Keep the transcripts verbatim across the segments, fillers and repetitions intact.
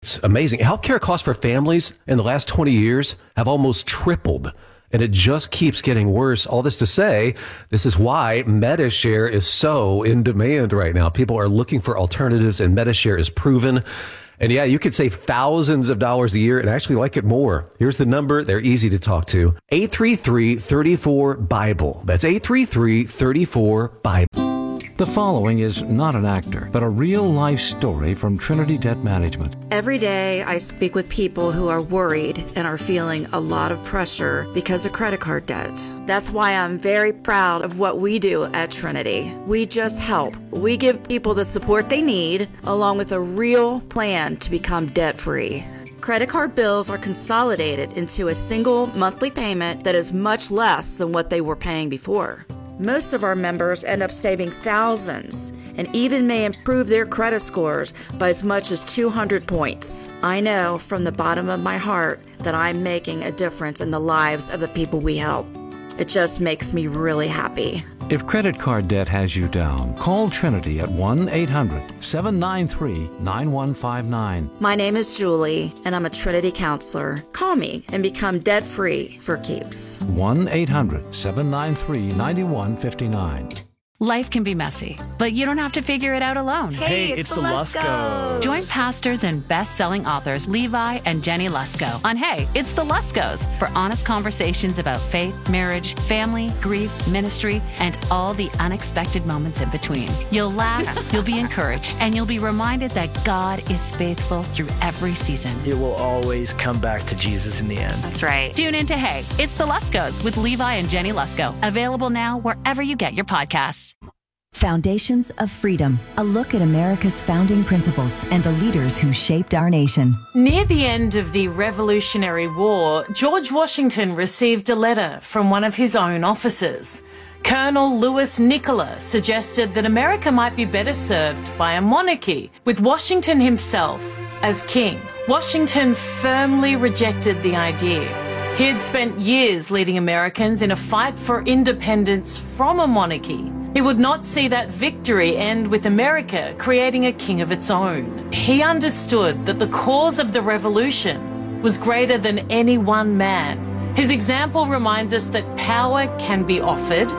It's amazing. Healthcare costs for families in the last twenty years have almost tripled, and it just keeps getting worse. All this to say, this is why Medi-Share is so in demand right now. People are looking for alternatives, and Medi-Share is proven. And yeah, you could save thousands of dollars a year and actually like it more. Here's the number. They're easy to talk to. eight three three, three four, Bible. That's eight three three, three four, Bible. The following is not an actor, but a real-life story from Trinity Debt Management. Every day I speak with people who are worried and are feeling a lot of pressure because of credit card debt. That's why I'm very proud of what we do at Trinity. We just help. We give people the support they need, along with a real plan to become debt-free. Credit card bills are consolidated into a single monthly payment that is much less than what they were paying before. Most of our members end up saving thousands and even may improve their credit scores by as much as two hundred points. I know from the bottom of my heart that I'm making a difference in the lives of the people we help. It just makes me really happy. If credit card debt has you down, call Trinity at one eight hundred, seven nine three, nine one five nine. My name is Julie, and I'm a Trinity counselor. Call me and become debt-free for keeps. one eight hundred, seven nine three, nine one five nine. Life can be messy, but you don't have to figure it out alone. Hey, hey it's, it's the Luskos. Join pastors and best-selling authors Levi and Jenny Lusko on Hey, It's the Luskos for honest conversations about faith, marriage, family, grief, ministry, and all the unexpected moments in between. You'll laugh, you'll be encouraged, and you'll be reminded that God is faithful through every season. It will always come back to Jesus in the end. That's right. Tune in to Hey, It's the Luskos with Levi and Jenny Lusko. Available now wherever you get your podcasts. Foundations of Freedom, a look at America's founding principles and the leaders who shaped our nation. Near the end of the Revolutionary War, George Washington received a letter from one of his own officers. Colonel Louis Nicola suggested that America might be better served by a monarchy, with Washington himself as king. Washington firmly rejected the idea. He had spent years leading Americans in a fight for independence from a monarchy. He would not see that victory end with America creating a king of its own. He understood that the cause of the revolution was greater than any one man. His example reminds us that power can be offered,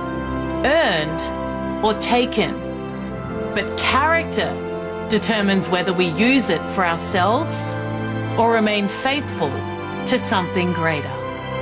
earned, or taken. But character determines whether we use it for ourselves or remain faithful to something greater.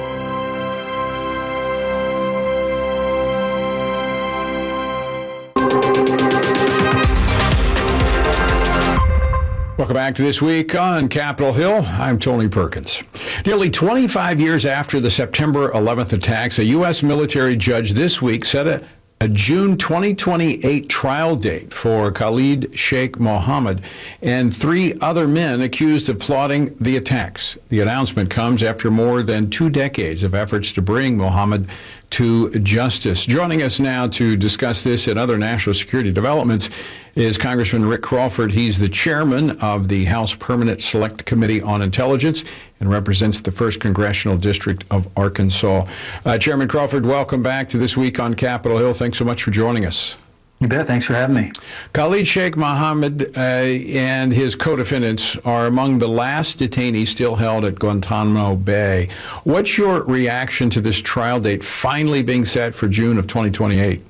Welcome back to This Week on Capitol Hill. I'm Tony Perkins. Nearly twenty-five years after the September eleventh attacks, a U S military judge this week set a, a June twenty twenty-eight trial date for Khalid Sheikh Mohammed and three other men accused of plotting the attacks. The announcement comes after more than two decades of efforts to bring Mohammed to justice. Joining us now to discuss this and other national security developments is Congressman Rick Crawford. He's the chairman of the House Permanent Select Committee on Intelligence and represents the first Congressional District of Arkansas. Uh, Chairman Crawford, welcome back to This Week on Capitol Hill. Thanks so much for joining us. You bet. Thanks for having me. Khalid Sheikh Mohammed uh, and his co-defendants are among the last detainees still held at Guantanamo Bay. What's your reaction to this trial date finally being set for June of twenty twenty-eight?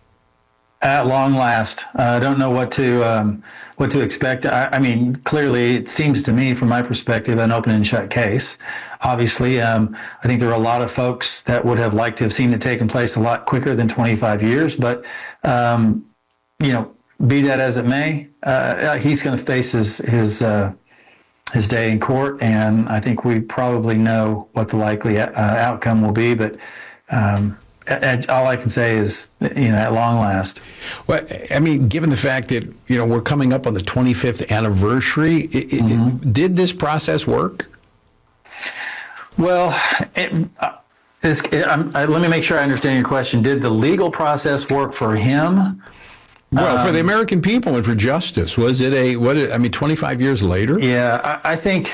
At long last. Uh, I don't know what to um, what to expect. I, I mean, clearly, it seems to me, from my perspective, an open and shut case. Obviously, um, I think there are a lot of folks that would have liked to have seen it taken place a lot quicker than twenty-five years. But, um, you know, be that as it may, uh, he's going to face his his, uh, his day in court, and I think we probably know what the likely uh, outcome will be. But um, all I can say is, you know, at long last. Well, I mean, given the fact that, you know, we're coming up on the twenty-fifth anniversary, it, mm-hmm. it, did this process work? Well, it, uh, this, it, uh, let me make sure I understand your question. Did the legal process work for him? Well, um, for the American people and for justice, was it a, what, I mean, twenty-five years later? Yeah, I, I think,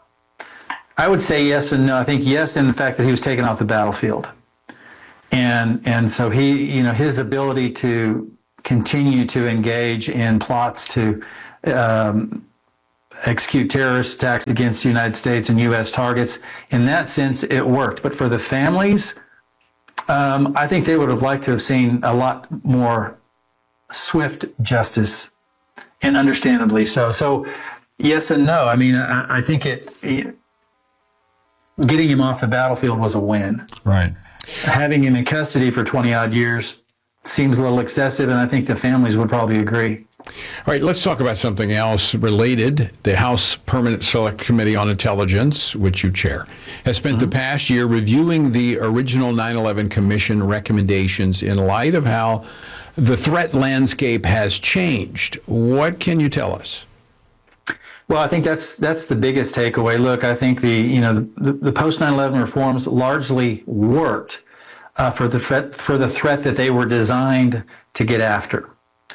I would say yes and no. I think yes in the fact that he was taken off the battlefield. And and so he, you know, his ability to continue to engage in plots to um, execute terrorist attacks against the United States and U S targets. In that sense, it worked. But for the families, um, I think they would have liked to have seen a lot more swift justice, and understandably so. So, yes and no. I mean, I, I think it, it getting him off the battlefield was a win. Right. Having him in custody for twenty odd years seems a little excessive, and I think the families would probably agree. All right, let's talk about something else related. The House Permanent Select Committee on Intelligence, which you chair, has spent mm-hmm. the past year reviewing the original nine eleven Commission recommendations in light of how the threat landscape has changed. What can you tell us? Well, I think that's that's the biggest takeaway. Look, I think the you know the, the post nine eleven reforms largely worked uh, for the threat for the threat that they were designed to get after.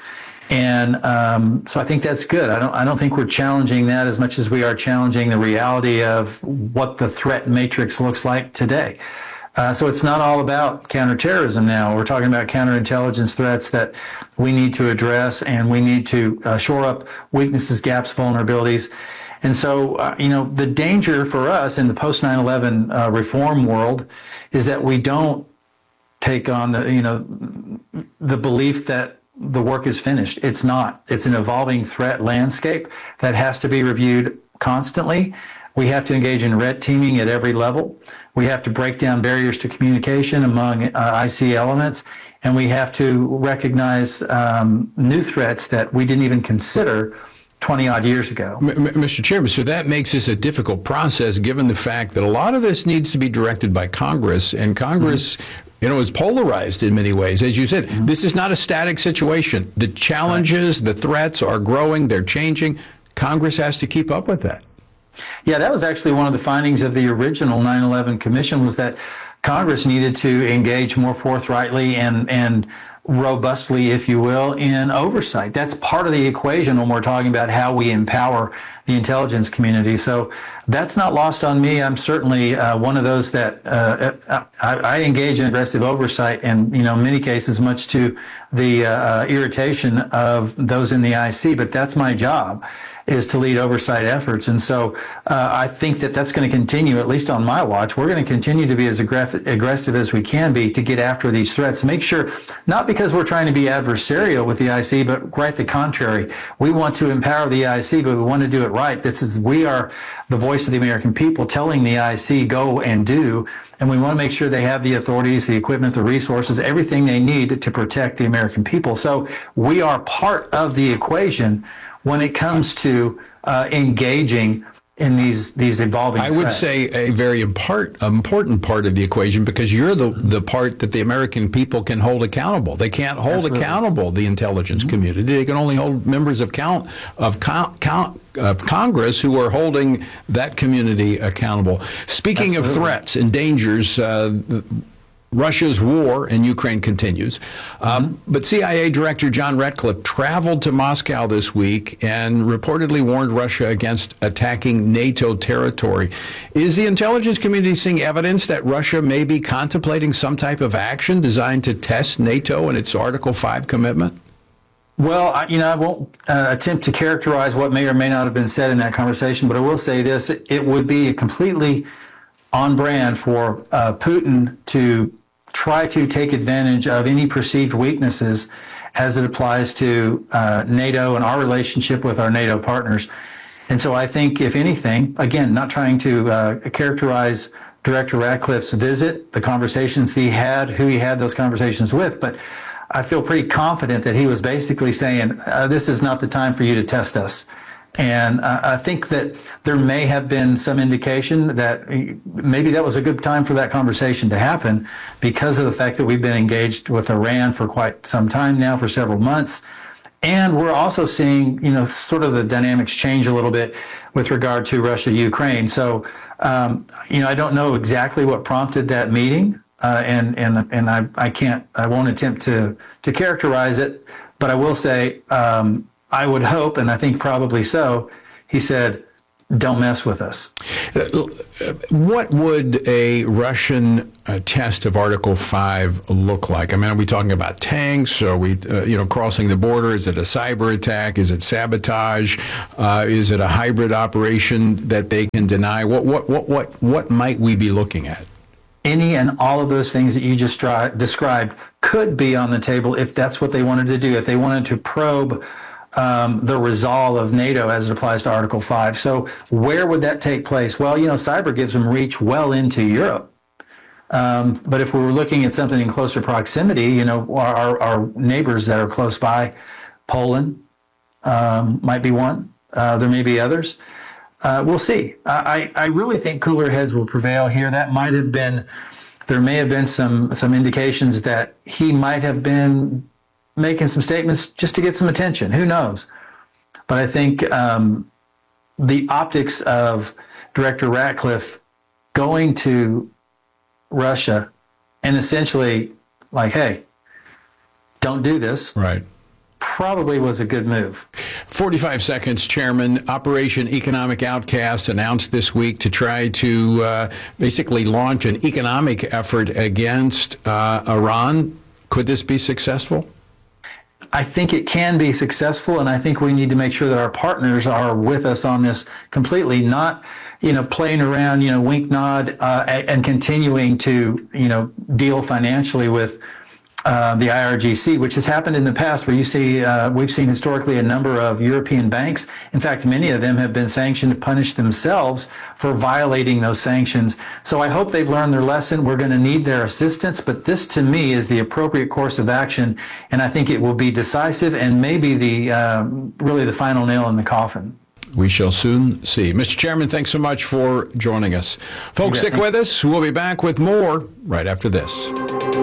And um, so I think that's good. I don't. I don't think we're challenging that as much as we are challenging the reality of what the threat matrix looks like today. Uh, so it's not all about counterterrorism now. We're talking about counterintelligence threats that we need to address, and we need to uh, shore up weaknesses, gaps, vulnerabilities. And so, uh, you know, the danger for us in the post nine eleven uh, reform world is that we don't take on the, you know, the belief that the work is finished. It's not. It's an evolving threat landscape that has to be reviewed constantly. We have to engage in red teaming at every level. We have to break down barriers to communication among uh, I C elements, and we have to recognize um, new threats that we didn't even consider twenty odd years ago. M- Mister Chairman, so that makes this a difficult process given the fact that a lot of this needs to be directed by Congress, and Congress mm-hmm. you know, is polarized in many ways. As you said, mm-hmm. this is not a static situation. The challenges, right. the threats are growing, they're changing. Congress has to keep up with that. Yeah, that was actually one of the findings of the original nine eleven Commission, was that Congress needed to engage more forthrightly and, and robustly, if you will, in oversight. That's part of the equation when we're talking about how we empower the intelligence community. So that's not lost on me. I'm certainly uh, one of those that uh, I, I engage in aggressive oversight, and you know, in many cases, much to the uh, irritation of those in the I C. But that's my job, is to lead oversight efforts. And so uh, I think that that's going to continue, at least on my watch. We're going to continue to be as aggressive, aggressive as we can be to get after these threats. Make sure, not because we're trying to be adversarial with the I C, but quite the contrary. We want to empower the I C, but we want to do it right. This is, we are the voice of the American people telling the I C go and do, and we want to make sure they have the authorities, the equipment, the resources, everything they need to protect the American people. So we are part of the equation when it comes to uh, engaging in these these evolving I would threats. say a very impart, important part of the equation, because you're the, the part that the American people can hold accountable. They can't hold Absolutely. accountable the intelligence mm-hmm. community. They can only hold members of count of count, count of Congress who are holding that community accountable. Speaking Absolutely. of threats and dangers, uh, Russia's war in Ukraine continues. Mm-hmm. Um, but C I A Director John Ratcliffe traveled to Moscow this week and reportedly warned Russia against attacking NATO territory. Is the intelligence community seeing evidence that Russia may be contemplating some type of action designed to test NATO and its Article five commitment? Well, I, you know, I won't uh, attempt to characterize what may or may not have been said in that conversation, but I will say this. It, it would be completely on brand for uh, Putin to try to take advantage of any perceived weaknesses as it applies to uh, NATO and our relationship with our NATO partners. And so I think, if anything, again, not trying to uh, characterize Director Ratcliffe's visit, the conversations he had, who he had those conversations with, but I feel pretty confident that he was basically saying, uh, this is not the time for you to test us. And uh, I think that there may have been some indication that maybe that was a good time for that conversation to happen, because of the fact that we've been engaged with Iran for quite some time now, for several months. And we're also seeing, you know, sort of the dynamics change a little bit with regard to Russia, Ukraine. So, um, you know, I don't know exactly what prompted that meeting. Uh, and and and I, I can't, I won't attempt to, to characterize it, but I will say, um, I would hope, and I think probably so, he said, don't mess with us. What would a Russian uh, test of Article five look like? I mean, are we talking about tanks? Are we, uh, you know, crossing the border? Is it a cyber attack? Is it sabotage? Uh, is it a hybrid operation that they can deny? What, what, what, what, what might we be looking at? Any and all of those things that you just try, described could be on the table if that's what they wanted to do. If they wanted to probe Um, the resolve of NATO as it applies to Article five. So where would that take place? Well, you know, cyber gives them reach well into Europe. Um, but if we were looking at something in closer proximity, you know, our, our neighbors that are close by, Poland um, might be one. Uh, there may be others. Uh, we'll see. I, I really think cooler heads will prevail here. That might have been, there may have been some, some indications that he might have been making some statements just to get some attention. Who knows? But I think um, the optics of Director Ratcliffe going to Russia and essentially like, hey, don't do this. Right. Probably was a good move. forty-five seconds, Chairman. Operation Economic Outcast announced this week to try to uh, basically launch an economic effort against uh, Iran. Could this be successful? I think it can be successful, and I think we need to make sure that our partners are with us on this completely, not, you know, playing around, you know, wink, nod, uh, and continuing to, you know, deal financially with uh, the I R G C, which has happened in the past where you see, uh, we've seen historically a number of European banks. In fact, many of them have been sanctioned, punished themselves for violating those sanctions. So I hope they've learned their lesson. We're going to need their assistance, but this to me is the appropriate course of action. And I think it will be decisive and maybe the, uh, really the final nail in the coffin. We shall soon see. Mister Chairman, thanks so much for joining us. Folks, stick with us. We'll be back with more right after this.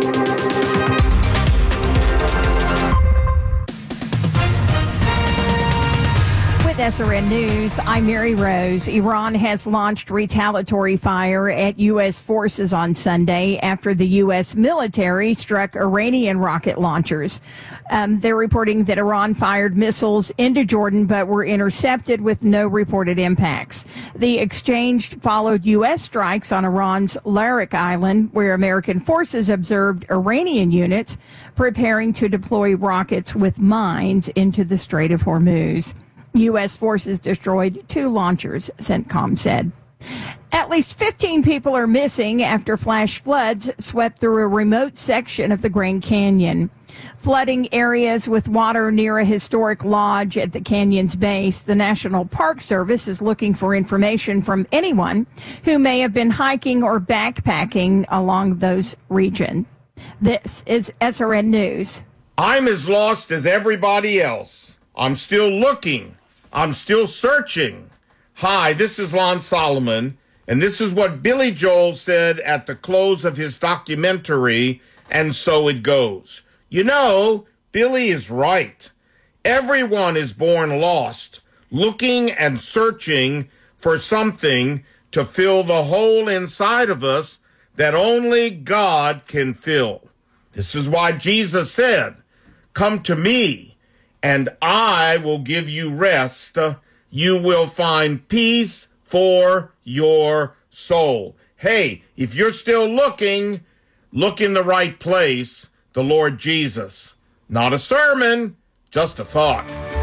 S R N News, I'm Mary Rose. Iran has launched retaliatory fire at U S forces on Sunday after the U S military struck Iranian rocket launchers. Um, they're reporting that Iran fired missiles into Jordan but were intercepted with no reported impacts. The exchange followed U S strikes on Iran's Larak Island, where American forces observed Iranian units preparing to deploy rockets with mines into the Strait of Hormuz. U S forces destroyed two launchers, CENTCOM said. At least fifteen people are missing after flash floods swept through a remote section of the Grand Canyon. Flooding areas with water near a historic lodge at the canyon's base, the National Park Service is looking for information from anyone who may have been hiking or backpacking along those regions. This is S R N News. I'm as lost as everybody else. I'm still looking. I'm still searching. Hi, this is Lon Solomon, and this is what Billy Joel said at the close of his documentary, And So It Goes. You know, Billy is right. Everyone is born lost, looking and searching for something to fill the hole inside of us that only God can fill. This is why Jesus said, "Come to me, and I will give you rest. You will find peace for your soul." Hey, if you're still looking, look in the right place, the Lord Jesus. Not a sermon, just a thought.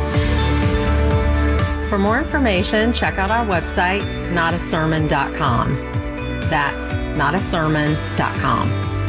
For more information, check out our website, not a sermon dot com. That's not a sermon dot com.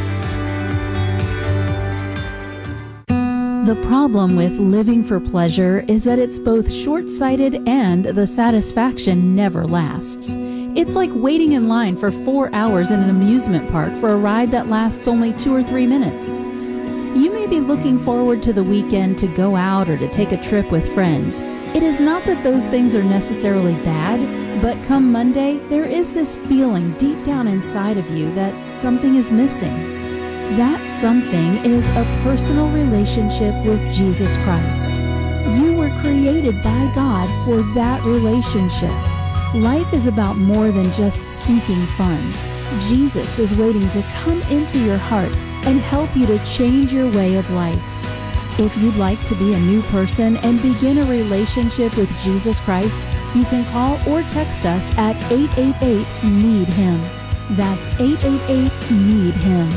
The problem with living for pleasure is that it's both short-sighted and the satisfaction never lasts. It's like waiting in line for four hours in an amusement park for a ride that lasts only two or three minutes. You may be looking forward to the weekend to go out or to take a trip with friends. It is not that those things are necessarily bad, but come Monday, there is this feeling deep down inside of you that something is missing. That something is a personal relationship with Jesus Christ. You were created by God for that relationship. Life is about more than just seeking fun. Jesus is waiting to come into your heart and help you to change your way of life. If you'd like to be a new person and begin a relationship with Jesus Christ, you can call or text us at eight eight eight, need him. That's eight eight eight, need him.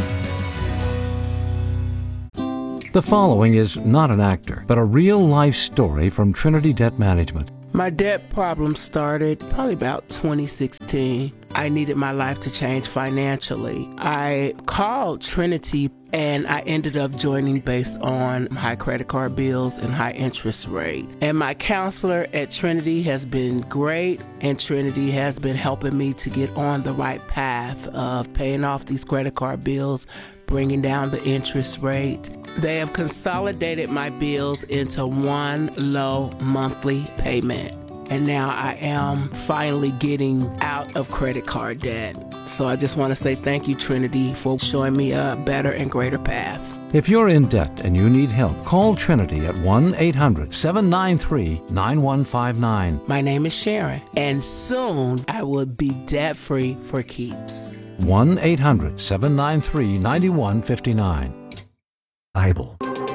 The following is not an actor, but a real-life story from Trinity Debt Management. My debt problem started probably about twenty sixteen. I needed my life to change financially. I called Trinity and I ended up joining based on high credit card bills and high interest rate. And my counselor at Trinity has been great, and Trinity has been helping me to get on the right path of paying off these credit card bills, bringing down the interest rate. They have consolidated my bills into one low monthly payment. And now I am finally getting out of credit card debt. So I just want to say thank you, Trinity, for showing me a better and greater path. If you're in debt and you need help, call Trinity at one eight hundred, seven nine three, nine one five nine. My name is Sharon, and soon I will be debt-free for keeps. one eight hundred, seven nine three, nine one five nine. Bible.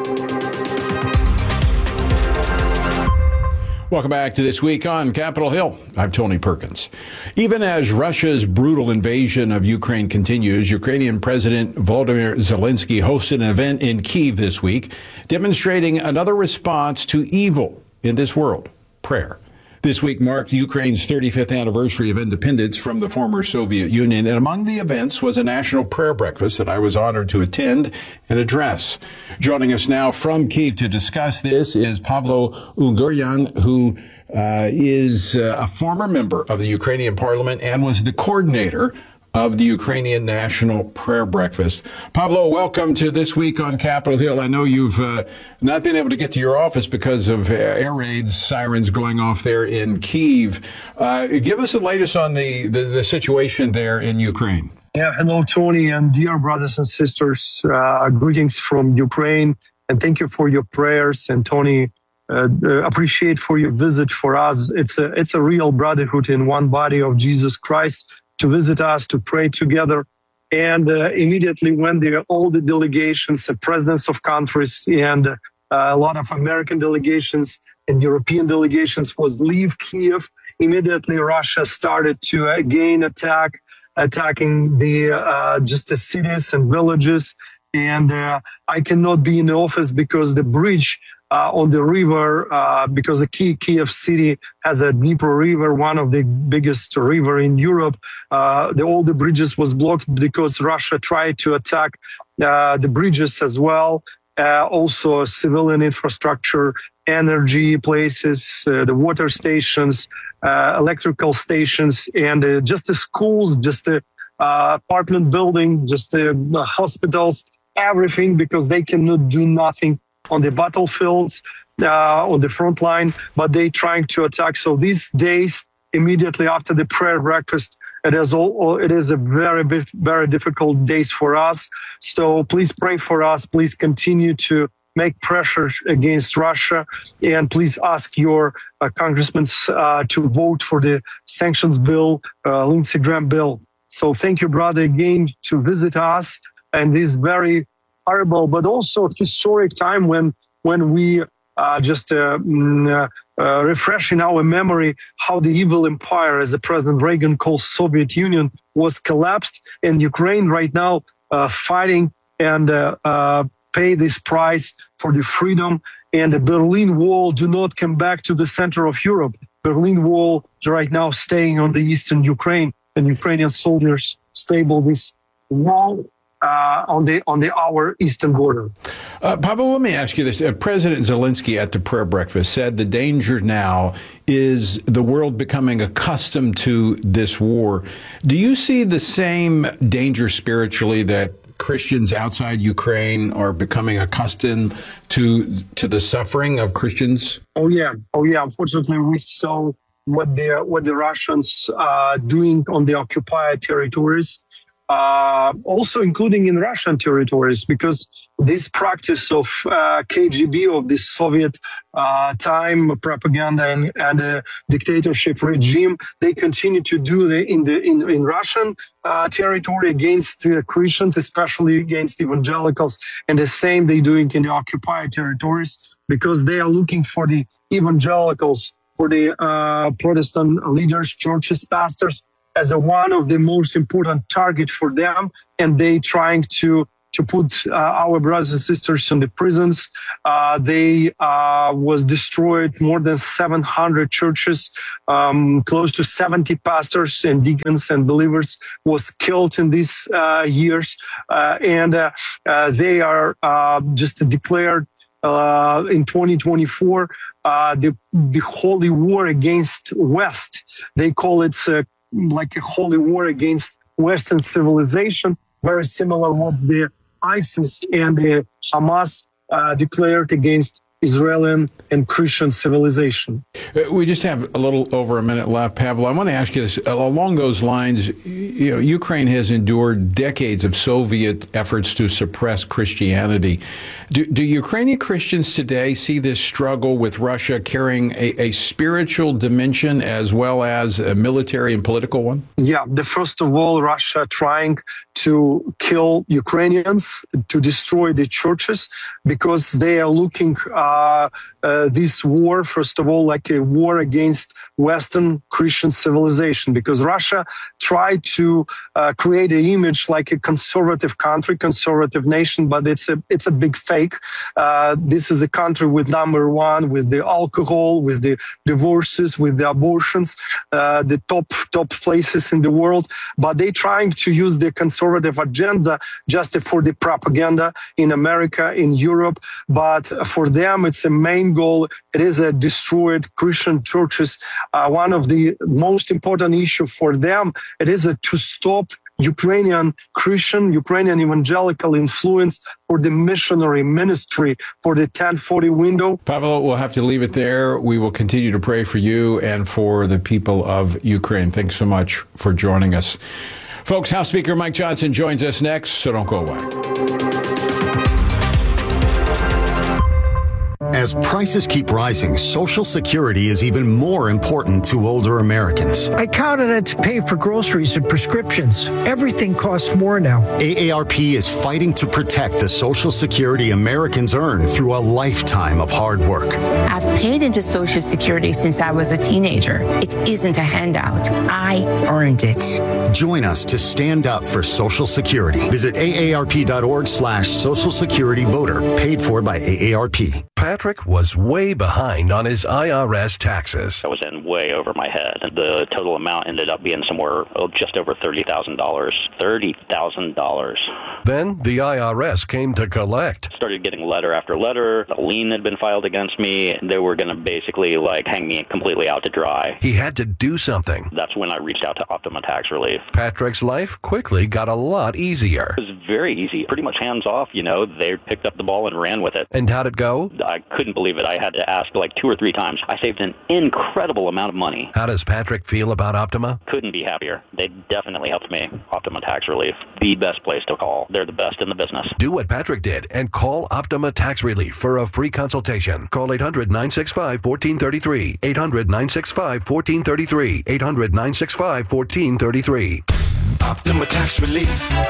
Welcome back to This Week on Capitol Hill. I'm Tony Perkins. Even as Russia's brutal invasion of Ukraine continues, Ukrainian President Volodymyr Zelensky hosted an event in Kyiv this week, demonstrating another response to evil in this world, prayer. This week marked Ukraine's thirty-fifth anniversary of independence from the former Soviet Union, and among the events was a national prayer breakfast that I was honored to attend and address. Joining us now from Kyiv to discuss this is Pavlo Unguryan, who uh, is uh, a former member of the Ukrainian parliament and was the coordinator of the Ukrainian National Prayer Breakfast. Pavlo, welcome to This Week on Capitol Hill. I know you've uh, not been able to get to your office because of uh, air raids, sirens going off there in Kyiv. Uh, give us the latest on the, the, the situation there in Ukraine. Yeah, hello, Tony, and dear brothers and sisters. Uh, greetings from Ukraine, and thank you for your prayers. And Tony, uh, uh, appreciate for your visit for us. It's a, it's a real brotherhood in one body of Jesus Christ, to visit us, to pray together. And uh, immediately when the, all the delegations, the presidents of countries and uh, a lot of American delegations and European delegations was leave Kyiv, immediately Russia started to again attack, attacking the uh, just the cities and villages. And uh, I cannot be in the office because the bridge Uh, on the river, uh, because the key Kyiv city has a Dnieper River, one of the biggest river in Europe. Uh, the, all the bridges was blocked because Russia tried to attack uh, the bridges as well. Uh, also civilian infrastructure, energy places, uh, the water stations, uh, electrical stations, and uh, just the schools, just the uh, apartment buildings, just the uh, hospitals, everything, because they cannot do nothing on the battlefields, uh, on the front line, but they trying to attack. So these days, immediately after the prayer breakfast, it is all, it is a very, very difficult days for us. So please pray for us. Please continue to make pressure against Russia, and please ask your uh, congressmen uh, to vote for the sanctions bill, uh, Lindsey Graham bill. So thank you, brother, again to visit us, and this very horrible, but also historic time when when we uh, just uh, uh, uh, refresh in our memory how the evil empire, as the President Reagan called Soviet Union, was collapsed, and Ukraine right now uh, fighting and uh, uh, pay this price for the freedom. And the Berlin Wall do not come back to the center of Europe. Berlin Wall right now staying on the eastern Ukraine, and Ukrainian soldiers stable this wall Uh, on the on the our eastern border. Uh, Pavel, let me ask you this. Uh, President Zelensky at the prayer breakfast said the danger now is the world becoming accustomed to this war. Do you see the same danger spiritually that Christians outside Ukraine are becoming accustomed to to the suffering of Christians? Oh yeah, oh yeah. Unfortunately, we saw what the what the Russians are doing on the occupied territories. uh, also including in Russian territories, because this practice of uh, K G B, of this Soviet uh, time propaganda and, and uh, dictatorship regime, they continue to do the, in the in, in Russian uh, territory against uh, Christians, especially against evangelicals, and the same they're doing in the occupied territories, because they are looking for the evangelicals, for the uh, Protestant leaders, churches, pastors, as a one of the most important target for them, and they trying to to put uh, our brothers and sisters in the prisons. Uh, they uh, was destroyed more than seven hundred churches, um, close to seventy pastors and deacons and believers was killed in these uh, years, uh, and uh, uh, they are uh, just declared uh, in twenty twenty-four uh, the the holy war against West. They call it uh, like a holy war against Western civilization, very similar what the ISIS and the Hamas uh, declared against Israeli and Christian civilization. We just have a little over a minute left, Pavel. I want to ask you this. Along those lines, you know, Ukraine has endured decades of Soviet efforts to suppress Christianity. Do, do Ukrainian Christians today see this struggle with Russia carrying a, a spiritual dimension as well as a military and political one? Yeah, the first of all, Russia trying to kill Ukrainians, to destroy the churches, because they are looking uh, uh, this war, first of all, like a war against Western Christian civilization, because Russia tried to uh, create an image like a conservative country, conservative nation, but it's a it's a big fake. Uh, this is a country with number one, with the alcohol, with the divorces, with the abortions, uh, the top top places in the world. But they trying to use the conservative agenda just for the propaganda in America, in Europe. But for them, it's a main goal. It is a destroyed Christian churches. Uh, one of the most important issue for them, it is a, to stop Ukrainian Christian, Ukrainian evangelical influence for the missionary ministry, for the ten forty window. Pavel, we'll have to leave it there. We will continue to pray for you and for the people of Ukraine. Thanks so much for joining us. Folks, House Speaker Mike Johnson joins us next, so don't go away. As prices keep rising, Social Security is even more important to older Americans. I count on it to pay for groceries and prescriptions. Everything costs more now. A A R P is fighting to protect the Social Security Americans earn through a lifetime of hard work. I've paid into Social Security since I was a teenager. It isn't a handout. I earned it. Join us to stand up for Social Security. Visit A A R P dot org slash Social Security Voter. Paid for by A A R P. Patrick was way behind on his I R S taxes. I was in way over my head. The total amount ended up being somewhere oh, just over thirty thousand dollars. thirty thousand dollars. Then the I R S came to collect. Started getting letter after letter. A lien had been filed against me. They were going to basically like hang me completely out to dry. He had to do something. That's when I reached out to Optima Tax Relief. Patrick's life quickly got a lot easier. It was very easy. Pretty much hands off, you know. They picked up the ball and ran with it. And how'd it go? I couldn't believe it. I had to ask like two or three times. I saved an incredible amount of money. How does Patrick feel about Optima? Couldn't be happier. They definitely helped me. Optima Tax Relief, the best place to call. They're the best in the business. Do what Patrick did and call Optima Tax Relief for a free consultation. Call eight hundred, nine six five, one four three three. eight hundred, nine six five, one four three three. eight hundred, nine six five, one four three three. Optima Tax Relief.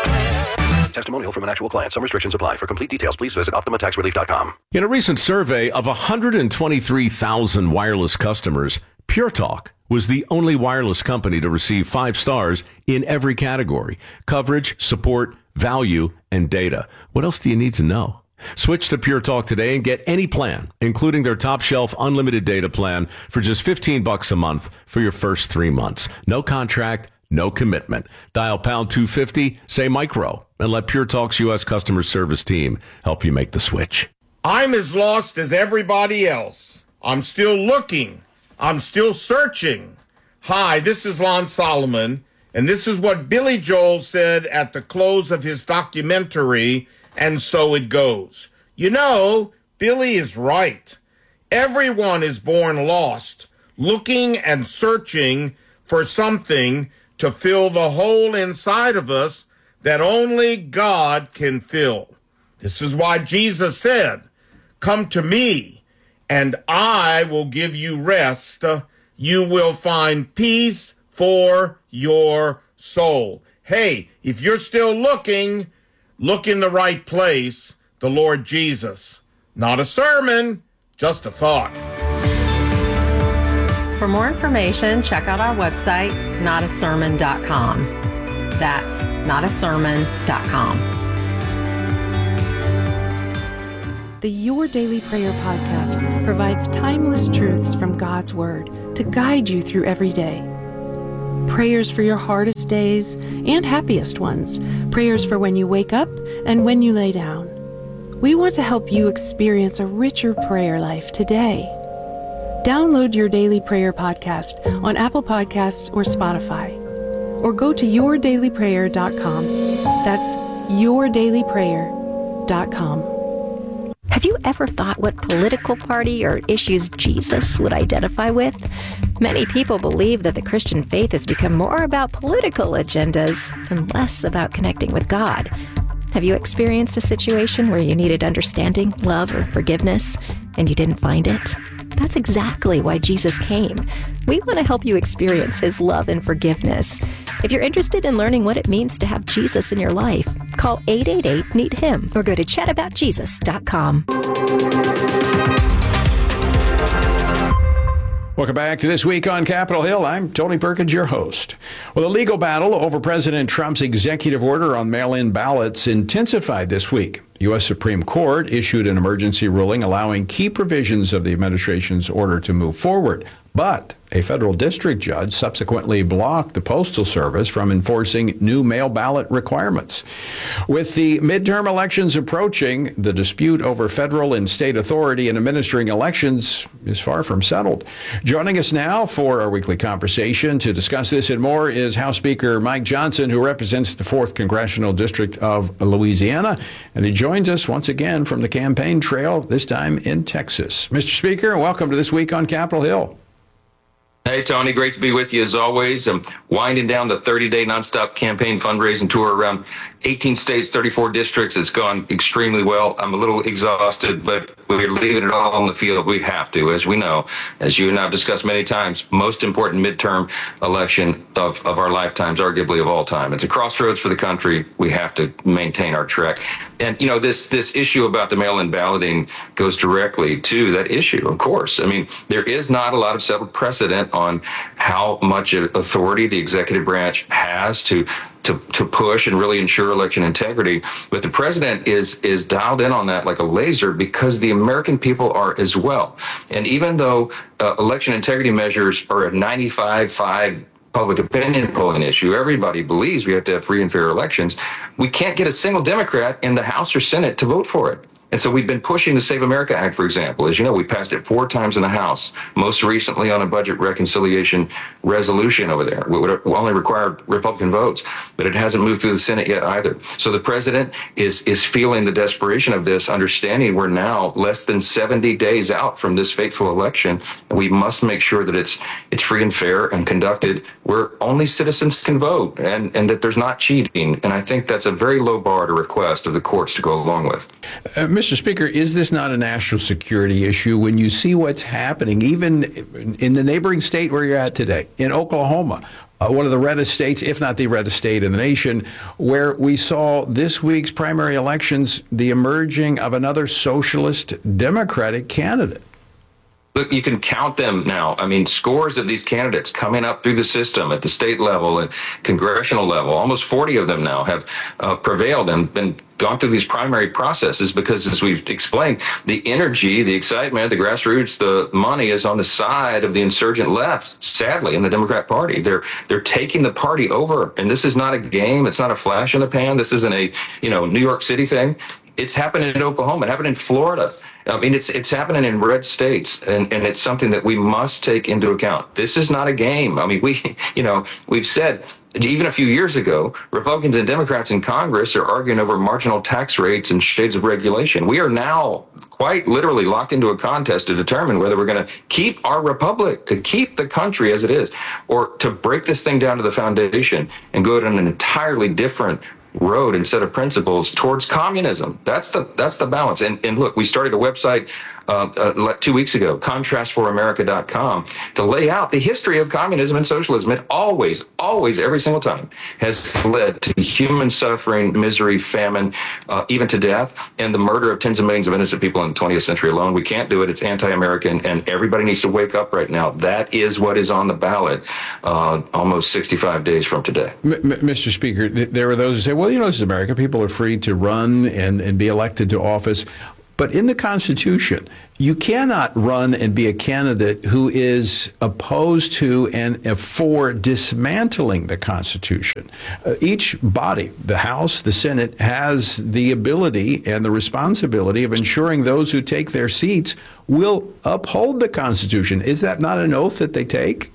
Testimonial from an actual client. Some restrictions apply. For complete details, please visit optima tax relief dot com. In a recent survey of one hundred twenty-three thousand wireless customers, Pure Talk was the only wireless company to receive five stars in every category: coverage, support, value, and data. What else do you need to know? Switch to Pure Talk today and get any plan, including their top shelf unlimited data plan, for just fifteen bucks a month for your first three months. No contract, no commitment. Dial pound two fifty, say micro, and let Pure Talk's U S customer service team help you make the switch. I'm as lost as everybody else. I'm still looking. I'm still searching. Hi, this is Lon Solomon, and this is what Billy Joel said at the close of his documentary, And So It Goes. You know, Billy is right. Everyone is born lost, looking and searching for something to fill the hole inside of us that only God can fill. This is why Jesus said, "Come to me, and I will give you rest. You will find peace for your soul." Hey, if you're still looking, look in the right place, the Lord Jesus. Not a sermon, just a thought. For more information, check out our website, not a sermon dot com. That's not a sermon dot com. The Your Daily Prayer podcast provides timeless truths from God's Word to guide you through every day. Prayers for your hardest days and happiest ones. Prayers for when you wake up and when you lay down. We want to help you experience a richer prayer life today. Download Your Daily Prayer podcast on Apple Podcasts or Spotify. Or go to your daily prayer dot com. That's your daily prayer dot com. Have you ever thought what political party or issues Jesus would identify with? Many people believe that the Christian faith has become more about political agendas and less about connecting with God. Have you experienced a situation where you needed understanding, love, or forgiveness, and you didn't find it? That's exactly why Jesus came. We want to help you experience his love and forgiveness. If you're interested in learning what it means to have Jesus in your life, call eight eight eight, N E E D, HIM or go to chat about jesus dot com. Welcome back to This Week on Capitol Hill. I'm Tony Perkins, your host. Well, the legal battle over President Trump's executive order on mail-in ballots intensified this week. The U S Supreme Court issued an emergency ruling allowing key provisions of the administration's order to move forward. But a federal district judge subsequently blocked the Postal Service from enforcing new mail ballot requirements. With the midterm elections approaching, the dispute over federal and state authority in administering elections is far from settled. Joining us now for our weekly conversation to discuss this and more is House Speaker Mike Johnson, who represents the fourth Congressional District of Louisiana, and he joins us once again from the campaign trail, this time in Texas. Mister Speaker, welcome to This Week on Capitol Hill. Hey, Tony, great to be with you as always. I'm winding down the thirty-day nonstop campaign fundraising tour around eighteen states, thirty-four districts. It's gone extremely well. I'm a little exhausted, but we're leaving it all on the field. We have to, as we know, as you and I have discussed many times, most important midterm election of, of our lifetimes, arguably of all time. It's a crossroads for the country. We have to maintain our track. And, you know, this this issue about the mail-in balloting goes directly to that issue, of course. I mean, there is not a lot of settled precedent on how much authority the executive branch has to to to push and really ensure election integrity. But the president is is dialed in on that like a laser because the American people are as well. And even though uh, election integrity measures are a ninety-five five public opinion polling issue, everybody believes we have to have free and fair elections, we can't get a single Democrat in the House or Senate to vote for it. And so we've been pushing the Save America Act, for example. As you know, we passed it four times in the House, most recently on a budget reconciliation resolution over there. We would only required Republican votes, but it hasn't moved through the Senate yet either. So the president is is feeling the desperation of this, understanding we're now less than seventy days out from this fateful election, and we must make sure that it's it's free and fair and conducted where only citizens can vote, and, and that there's not cheating. And I think that's a very low bar to request of the courts to go along with. Uh, Mister Speaker, is this not a national security issue when you see what's happening, even in the neighboring state where you're at today, in Oklahoma, uh, one of the reddest states, if not the reddest state in the nation, where we saw this week's primary elections, the emerging of another socialist Democratic candidate? Look, you can count them now. I mean, scores of these candidates coming up through the system at the state level and congressional level. Almost forty of them now have uh, prevailed and been gone through these primary processes because, as we've explained, the energy, the excitement, the grassroots, the money is on the side of the insurgent left, sadly, in the Democrat Party. They're they're taking the party over. And this is not a game. It's not a flash in the pan. This isn't a, you know, New York City thing. It's happened in Oklahoma. It happened in Florida. I mean, it's it's happening in red states, and, and it's something that we must take into account. This is not a game. I mean, we, you know, we've said even a few years ago, Republicans and Democrats in Congress are arguing over marginal tax rates and shades of regulation. We are now quite literally locked into a contest to determine whether we're going to keep our republic, to keep the country as it is, or to break this thing down to the foundation and go to an entirely different road and set of principles towards communism. That's the that's the balance. And and look, we started a website uh, uh, two weeks ago, contrast for america dot com, to lay out the history of communism and socialism. It always, always, every single time has led to human suffering, misery, famine, uh, even to death, and the murder of tens of millions of innocent people in the twentieth century alone. We can't do it. It's anti-American, and everybody needs to wake up right now. That is what is on the ballot uh, almost sixty-five days from today. M- M- Mister Speaker, th- there are those who say, well, you know, this is America. People are free to run and, and be elected to office. But in the Constitution, you cannot run and be a candidate who is opposed to and for dismantling the Constitution. Uh, each body, the House, the Senate, has the ability and the responsibility of ensuring those who take their seats will uphold the Constitution. Is that not an oath that they take?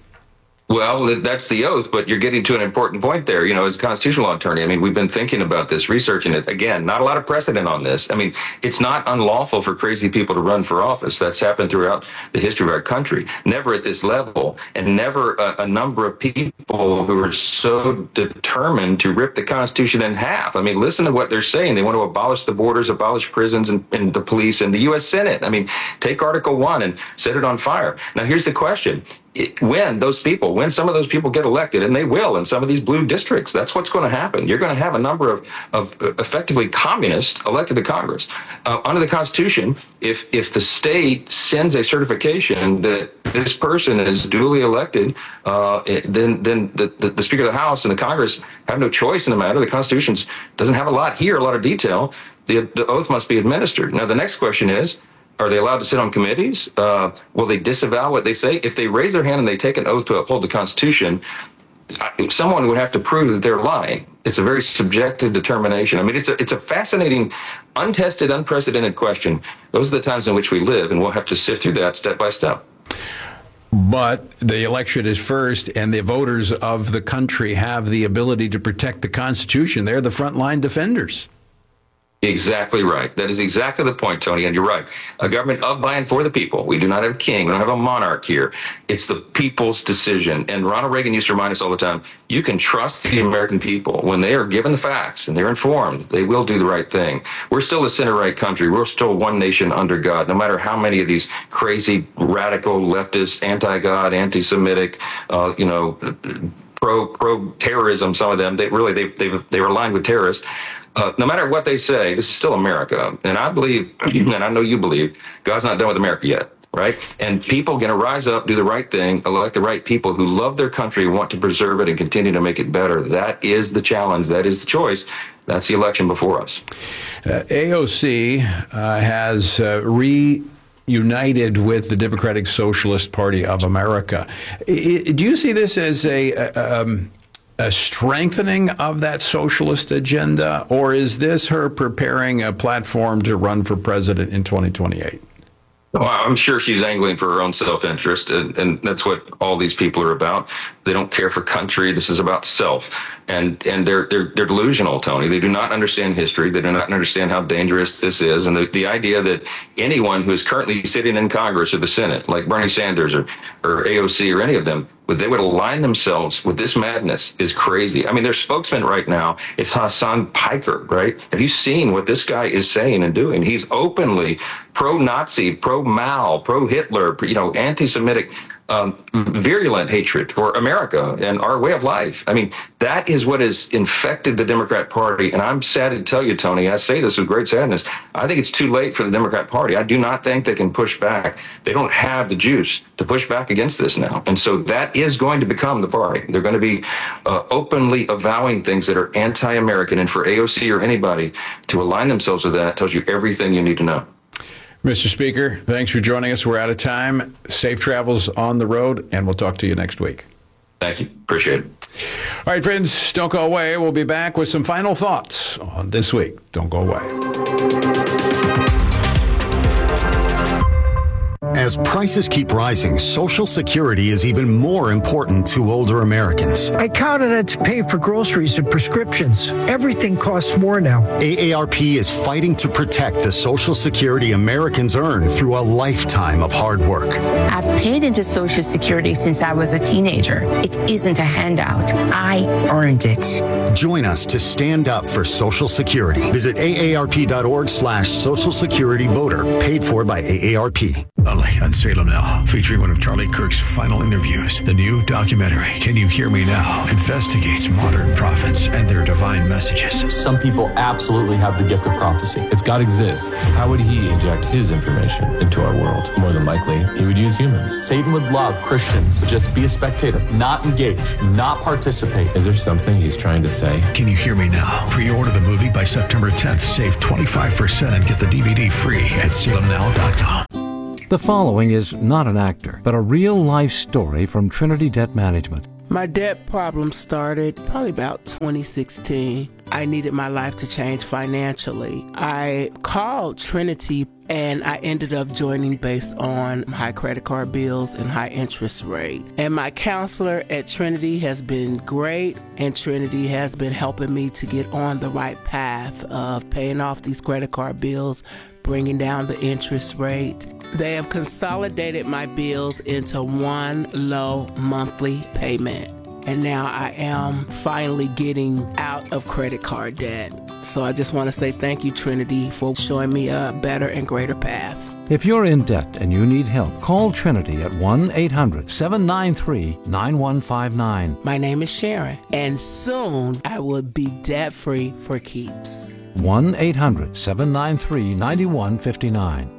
Well, that's the oath, but you're getting to an important point there. You know, as a constitutional law attorney, I mean, we've been thinking about this, researching it. Again, not a lot of precedent on this. I mean, it's not unlawful for crazy people to run for office. That's happened throughout the history of our country. Never at this level, and never a, a number of people who are so determined to rip the Constitution in half. I mean, listen to what they're saying. They want to abolish the borders, abolish prisons and, and the police and the U S Senate. I mean, take Article one and set it on fire. Now, here's the question. When those people, when some of those people get elected, and they will in some of these blue districts, that's what's going to happen. You're going to have a number of, of effectively communists elected to Congress. Uh, under the Constitution, if if the state sends a certification that this person is duly elected, uh, it, then then the, the, the Speaker of the House and the Congress have no choice in the matter. The Constitution doesn't have a lot here, a lot of detail. The, the oath must be administered. Now, the next question is, are they allowed to sit on committees? Uh, will they disavow what they say? If they raise their hand and they take an oath to uphold the Constitution, someone would have to prove that they're lying. It's a very subjective determination. I mean, it's a it's a fascinating, untested, unprecedented question. Those are the times in which we live, and we'll have to sift through that step by step. But the election is first, and the voters of the country have the ability to protect the Constitution. They're the frontline defenders. Exactly right. That is exactly the point, Tony, and you're right. A government of, by, and for the people. We do not have a king. We don't have a monarch here. It's the people's decision. And Ronald Reagan used to remind us all the time, you can trust the American people. When they are given the facts and they're informed, they will do the right thing. We're still a center-right country. We're still one nation under God, no matter how many of these crazy, radical, leftist, anti-God, anti-Semitic, uh, you know, pro, pro-terrorism, some of them, they really, they, they, they were aligned with terrorists. Uh, no matter what they say, this is still America. And I believe, and I know you believe, God's not done with America yet, right? And people are going to rise up, do the right thing, elect the right people who love their country, want to preserve it, and continue to make it better. That is the challenge. That is the choice. That's the election before us. Uh, A O C uh, has uh, reunited with the Democratic Socialist Party of America. I, do you see this as a... Um, a strengthening of that socialist agenda, or is this her preparing a platform to run for president in twenty twenty-eight? Well, I'm sure she's angling for her own self-interest, and, and that's what all these people are about. They don't care for country. This is about self, and and they're they're they're delusional, Tony. They do not understand history. They do not understand how dangerous this is, and the, the idea that anyone who is currently sitting in Congress or the Senate, like Bernie Sanders or or A O C or any of them, they would align themselves with this madness is crazy. I mean, their spokesman right now is Hassan Piker, right? Have you seen what this guy is saying and doing? He's openly pro-Nazi, pro-Mao, pro-Hitler, you know, anti-Semitic, um, virulent hatred for America and our way of life. I mean, that is what has infected the Democrat Party. And I'm sad to tell you, Tony, I say this with great sadness. I think it's too late for the Democrat Party. I do not think they can push back. They don't have the juice to push back against this now. And so that is going to become the party. They're going to be uh, openly avowing things that are anti-American. And for A O C or anybody to align themselves with that tells you everything you need to know. Mister Speaker, thanks for joining us. We're out of time. Safe travels on the road, and we'll talk to you next week. Thank you. Appreciate it. All right, friends, don't go away. We'll be back with some final thoughts on This Week. Don't go away. As As prices keep rising, Social Security is even more important to older Americans. I count on it to pay for groceries and prescriptions. Everything costs more now. A A R P is fighting to protect the Social Security Americans earn through a lifetime of hard work. I've paid into Social Security since I was a teenager. It isn't a handout. I earned it. Join us to stand up for Social Security. Visit A A R P dot org slash Social Security Voter. Paid for by A A R P. Only on Salem Now, featuring one of Charlie Kirk's final interviews. The new documentary, Can You Hear Me Now?, investigates modern prophets and their divine messages. Some people absolutely have the gift of prophecy. If God exists, how would he inject his information into our world? More than likely, he would use humans. Satan would love Christians to just be a spectator, not engage, not participate. Is there something he's trying to say? Can You Hear Me Now? Pre-order the movie by September tenth. Save twenty-five percent and get the D V D free at salem now dot com. The following is not an actor, but a real-life story from Trinity Debt Management. My debt problem started probably about twenty sixteen. I needed my life to change financially. I called Trinity and I ended up joining based on high credit card bills and high interest rate. And my counselor at Trinity has been great, and Trinity has been helping me to get on the right path of paying off these credit card bills, bringing down the interest rate. They have consolidated my bills into one low monthly payment. And now I am finally getting out of credit card debt. So I just want to say thank you, Trinity, for showing me a better and greater path. If you're in debt and you need help, call Trinity at one eight hundred seven nine three nine one five nine. My name is Sharon, and soon I will be debt-free for keeps. one eight hundred seven nine three nine one five nine.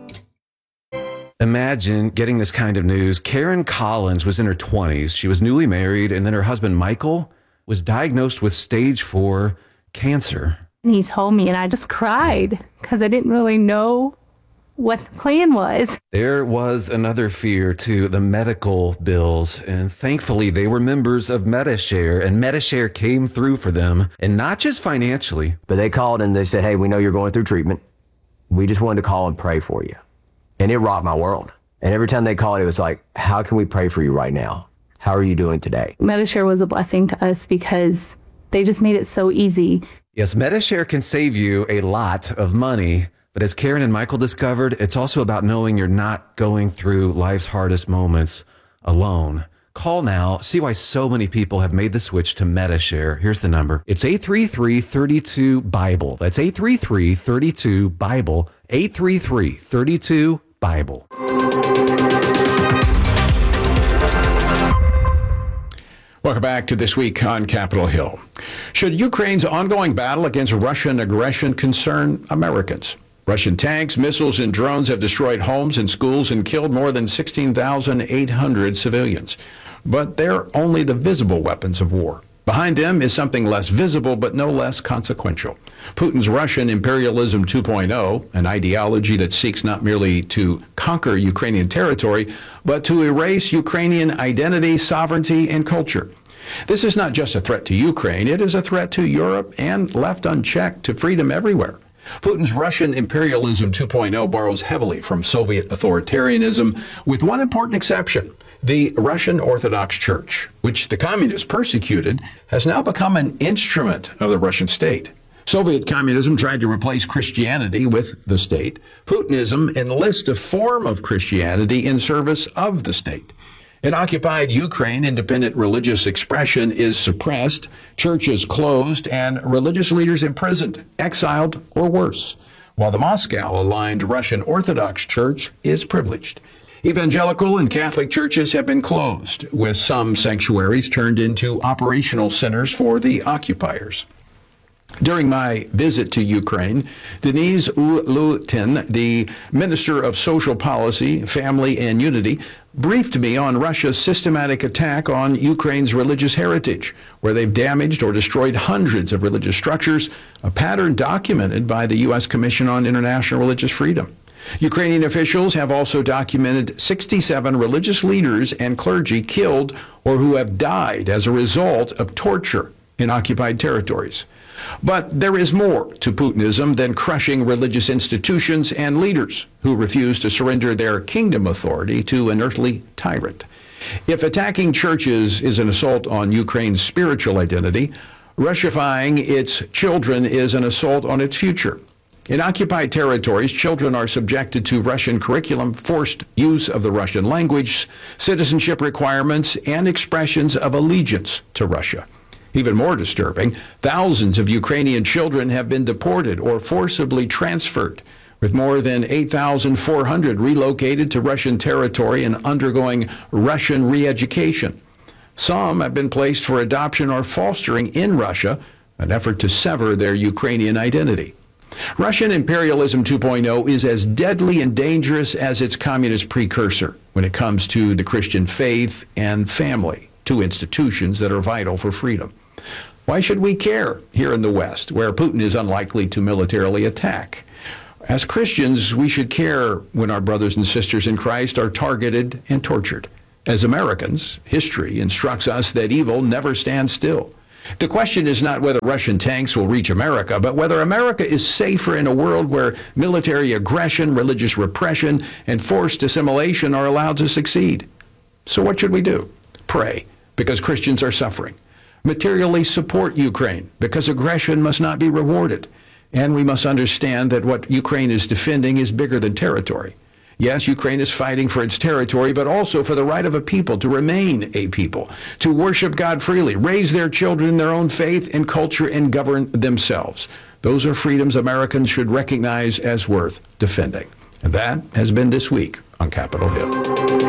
Imagine getting this kind of news. Karen Collins was in her twenties. She was newly married, and then her husband, Michael, was diagnosed with stage four cancer. And he told me, and I just cried because I didn't really know what the plan was. There was another fear, too, the medical bills. And thankfully, they were members of Medi-Share, and Medi-Share came through for them, and not just financially. But they called and they said, hey, we know you're going through treatment. We just wanted to call and pray for you. And it rocked my world. And every time they called, it was like, how can we pray for you right now? How are you doing today? Medi-Share was a blessing to us because they just made it so easy. Yes, Medi-Share can save you a lot of money. But as Karen and Michael discovered, it's also about knowing you're not going through life's hardest moments alone. Call now. See why so many people have made the switch to Medi-Share. Here's the number. It's eight three three, three two, Bible. That's eight three three, three two, Bible. eight three three, three two, Bible. Welcome back to This Week on Capitol Hill. Should Ukraine's ongoing battle against Russian aggression concern Americans? Russian tanks, missiles, and drones have destroyed homes and schools and killed more than sixteen thousand eight hundred civilians. But they're only the visible weapons of war. Behind them is something less visible but no less consequential. Putin's Russian imperialism two point oh, an ideology that seeks not merely to conquer Ukrainian territory, but to erase Ukrainian identity, sovereignty, and culture. This is not just a threat to Ukraine, it is a threat to Europe and, left unchecked, to freedom everywhere. Putin's Russian imperialism two point oh borrows heavily from Soviet authoritarianism, with one important exception. The Russian Orthodox Church, which the communists persecuted, has now become an instrument of the Russian state. Soviet communism tried to replace Christianity with the state. Putinism enlists a form of Christianity in service of the state. In occupied Ukraine, independent religious expression is suppressed, churches closed, and religious leaders imprisoned, exiled, or worse, while the Moscow-aligned Russian Orthodox Church is privileged. Evangelical and Catholic churches have been closed, with some sanctuaries turned into operational centers for the occupiers. During my visit to Ukraine, Denise Ulutin, the Minister of Social Policy, Family, and Unity, briefed me on Russia's systematic attack on Ukraine's religious heritage, where they've damaged or destroyed hundreds of religious structures, a pattern documented by the U S Commission on International Religious Freedom. Ukrainian officials have also documented sixty-seven religious leaders and clergy killed or who have died as a result of torture in occupied territories. But there is more to Putinism than crushing religious institutions and leaders who refuse to surrender their kingdom authority to an earthly tyrant. If attacking churches is an assault on Ukraine's spiritual identity, Russifying its children is an assault on its future. In occupied territories, children are subjected to Russian curriculum, forced use of the Russian language, citizenship requirements, and expressions of allegiance to Russia. Even more disturbing, thousands of Ukrainian children have been deported or forcibly transferred, with more than eight thousand four hundred relocated to Russian territory and undergoing Russian re-education. Some have been placed for adoption or fostering in Russia, an effort to sever their Ukrainian identity. Russian imperialism two point oh is as deadly and dangerous as its communist precursor when it comes to the Christian faith and family, two institutions that are vital for freedom. Why should we care here in the West, where Putin is unlikely to militarily attack? As Christians, we should care when our brothers and sisters in Christ are targeted and tortured. As Americans, history instructs us that evil never stands still. The question is not whether Russian tanks will reach America, but whether America is safer in a world where military aggression, religious repression, and forced assimilation are allowed to succeed. So what should we do? Pray, because Christians are suffering. Materially support Ukraine, because aggression must not be rewarded. And we must understand that what Ukraine is defending is bigger than territory. Yes, Ukraine is fighting for its territory, but also for the right of a people to remain a people, to worship God freely, raise their children in their own faith and culture, and govern themselves. Those are freedoms Americans should recognize as worth defending. And that has been This Week on Capitol Hill.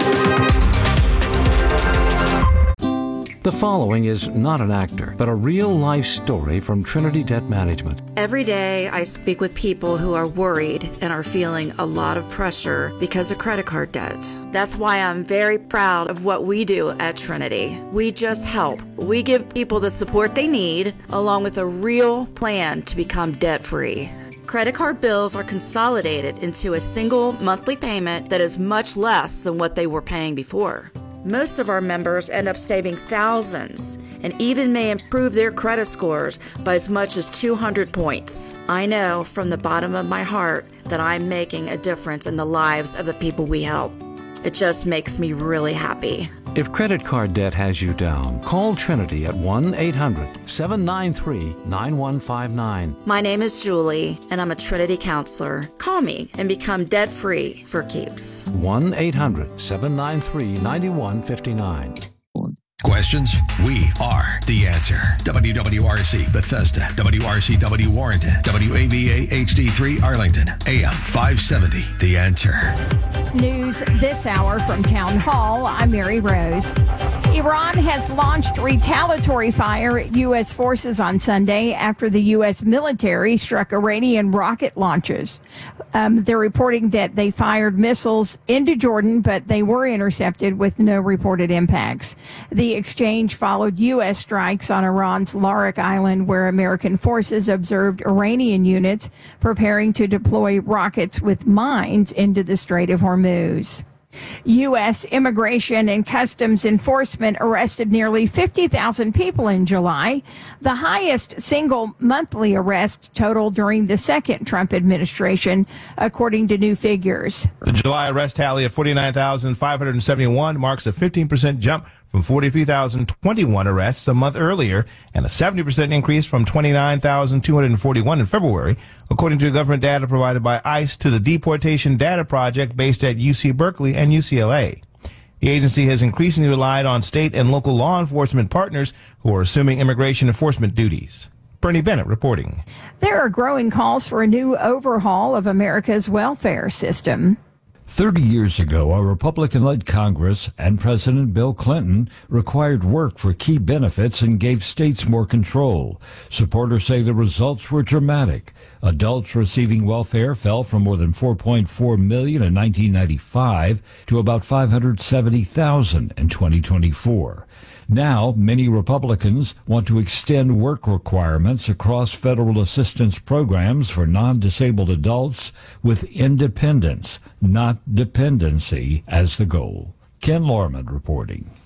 The following is not an actor, but a real-life story from Trinity Debt Management. Every day I speak with people who are worried and are feeling a lot of pressure because of credit card debt. That's why I'm very proud of what we do at Trinity. We just help. We give people the support they need, along with a real plan to become debt-free. Credit card bills are consolidated into a single monthly payment that is much less than what they were paying before. Most of our members end up saving thousands and even may improve their credit scores by as much as two hundred points. I know from the bottom of my heart that I'm making a difference in the lives of the people we help. It just makes me really happy. If credit card debt has you down, call Trinity at one eight hundred seven nine three nine one five nine. My name is Julie, and I'm a Trinity counselor. Call me and become debt-free for keeps. one eight hundred seven nine three nine one five nine. Questions? We are the answer. W W R C Bethesda, W R C W Warrenton, W A V A H D three Arlington, A M five seventy. The Answer. News this hour from Town Hall. I'm Mary Rose. Iran has launched retaliatory fire at U S forces on Sunday after the U S military struck Iranian rocket launches. Um, they're reporting that they fired missiles into Jordan, but they were intercepted with no reported impacts. The exchange followed U S strikes on Iran's Larak Island, where American forces observed Iranian units preparing to deploy rockets with mines into the Strait of Hormuz. U S Immigration and Customs Enforcement arrested nearly fifty thousand people in July, the highest single monthly arrest total during the second Trump administration, according to new figures. The July arrest tally of forty-nine thousand five hundred seventy-one marks a fifteen percent jump from forty-three thousand twenty-one arrests a month earlier and a seventy percent increase from twenty-nine thousand two hundred forty-one in February, according to government data provided by ICE to the Deportation Data Project based at U C Berkeley and U C L A. The agency has increasingly relied on state and local law enforcement partners who are assuming immigration enforcement duties. Bernie Bennett reporting. There are growing calls for a new overhaul of America's welfare system. Thirty years ago, a Republican-led Congress and President Bill Clinton required work for key benefits and gave states more control. Supporters say the results were dramatic. Adults receiving welfare fell from more than four point four million in nineteen ninety-five to about five hundred seventy thousand in twenty twenty-four. Now, many Republicans want to extend work requirements across federal assistance programs for non-disabled adults with independence, not dependency, as the goal. Ken Lorman reporting.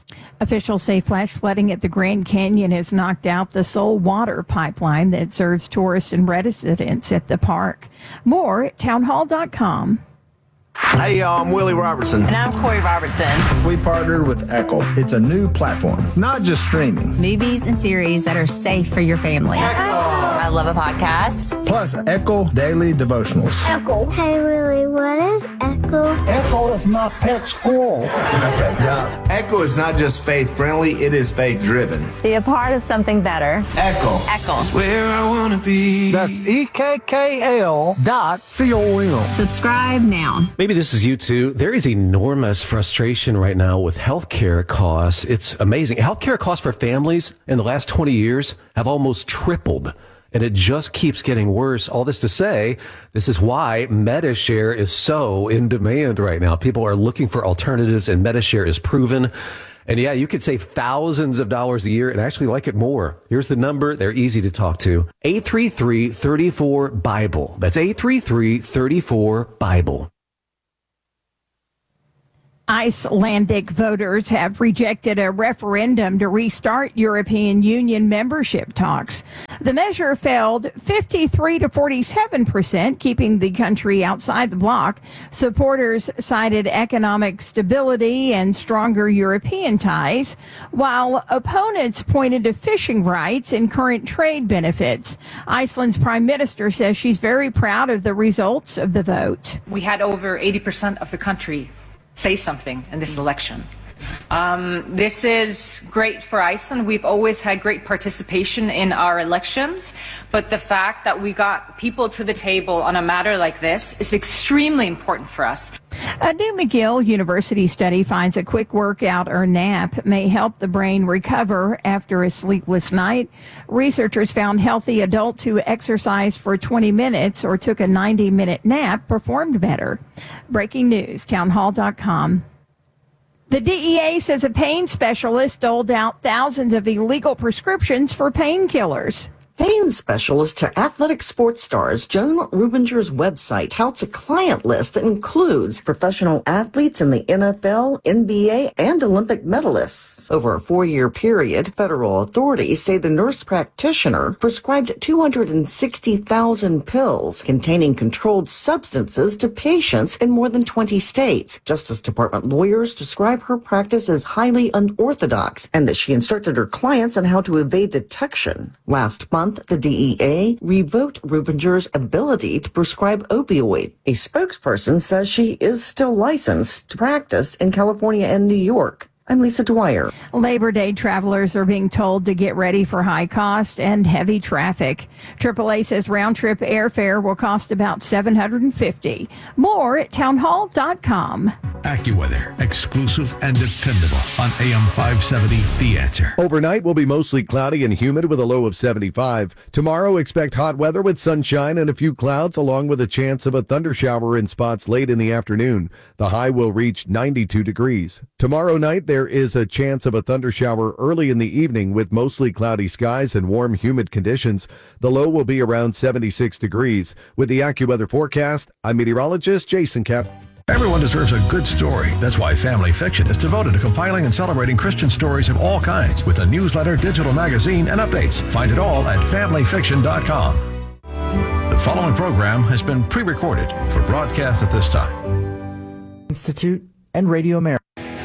Officials say flash flooding at the Grand Canyon has knocked out the sole water pipeline that serves tourists and residents at the park. More at townhall dot com. Hey, y'all, I'm Willie Robertson. And I'm Corey Robertson. We partnered with Echo. It's a new platform, not just streaming. Movies and series that are safe for your family. Echo. I love a podcast. Plus, Echo Daily Devotionals. Echo. Hey, Willie, what is Echo? Echo is my pet squirrel. Okay, now, Echo is not just faith-friendly, it is faith-driven. Be a part of something better. Echo. Echo. It's where I want to be. That's E K K L dot C O M. Subscribe now. Maybe this is you too. There is enormous frustration right now with healthcare costs. It's amazing. Healthcare costs for families in the last twenty years have almost tripled, and it just keeps getting worse. All this to say, this is why Medi-Share is so in demand right now. People are looking for alternatives, and Medi-Share is proven. And yeah, you could save thousands of dollars a year and actually like it more. Here's the number. They're easy to talk to. eight three three, three four, Bible. That's eight three three, three four, Bible. Icelandic voters have rejected a referendum to restart European Union membership talks. The measure failed fifty-three to forty-seven percent, keeping the country outside the bloc. Supporters cited economic stability and stronger European ties, while opponents pointed to fishing rights and current trade benefits. Iceland's prime minister says she's very proud of the results of the vote. We had over eighty percent of the country say something in this election. Um, this is great for Iceland. We've always had great participation in our elections, but the fact that we got people to the table on a matter like this is extremely important for us. A new McGill University study finds a quick workout or nap may help the brain recover after a sleepless night. Researchers found healthy adults who exercised for twenty minutes or took a ninety minute nap performed better. Breaking news, townhall dot com. The D E A says a pain specialist doled out thousands of illegal prescriptions for painkillers. Pain specialist to athletic sports stars Joan Rubinger's website touts a client list that includes professional athletes in the N F L, N B A, and Olympic medalists. Over a four-year period, federal authorities say the nurse practitioner prescribed two hundred sixty thousand pills containing controlled substances to patients in more than twenty states. Justice Department lawyers describe her practice as highly unorthodox and that she instructed her clients on how to evade detection. Last month, the D E A revoked Rubinger's ability to prescribe opioid. A spokesperson says she is still licensed to practice in California and New York. I'm Lisa Dwyer. Labor Day travelers are being told to get ready for high cost and heavy traffic. triple A says round-trip airfare will cost about seven hundred fifty dollars. More at townhall dot com. AccuWeather, exclusive and dependable on A M five seventy, The Answer. Overnight will be mostly cloudy and humid with a low of seventy-five. Tomorrow, expect hot weather with sunshine and a few clouds, along with a chance of a thundershower in spots late in the afternoon. The high will reach ninety-two degrees. Tomorrow night, there is a chance of a thundershower early in the evening with mostly cloudy skies and warm, humid conditions. The low will be around seventy-six degrees. With the AccuWeather forecast, I'm meteorologist Jason Kapp. Everyone deserves a good story. That's why Family Fiction is devoted to compiling and celebrating Christian stories of all kinds with a newsletter, digital magazine, and updates. Find it all at family fiction dot com. The following program has been pre-recorded for broadcast at this time. Institute and Radio America.